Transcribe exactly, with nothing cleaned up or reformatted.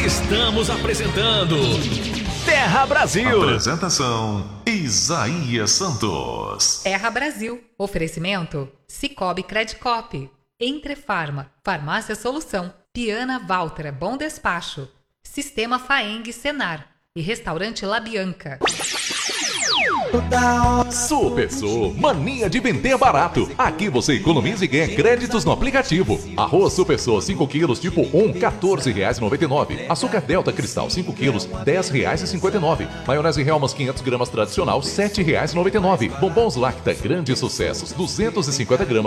Estamos apresentando Terra Brasil. Apresentação Isaías Santos. Terra Brasil. Oferecimento Cicobi Credicop, Entrefarma, Farmácia Solução, Piana Valtra Bom Despacho, Sistema Faeng Senar e Restaurante La Bianca. Super Sul, mania de vender barato. Aqui você economiza e ganha créditos no aplicativo. Arroz Super Sul cinco quilos tipo um, quatorze reais e noventa e nove centavos. Açúcar Delta Cristal cinco quilos, dez reais e cinquenta e nove centavos. Maionese Hellmann's quinhentas gramas tradicional, sete reais e noventa e nove centavos. Bombons Lacta Grandes Sucessos, duzentos e cinquenta gramas.